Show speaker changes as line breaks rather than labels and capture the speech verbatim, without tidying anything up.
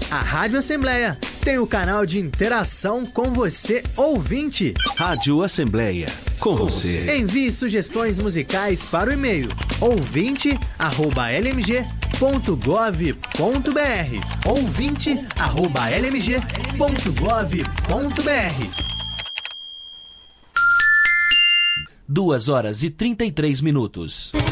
A Rádio Assembleia tem o canal de interação com você, ouvinte.
Rádio Assembleia, com você.
Envie sugestões musicais para o e-mail ouvinte arroba l m g ponto gov ponto b r ouvinte arroba l m g ponto gov ponto b r.
Duas horas e trinta e três minutos.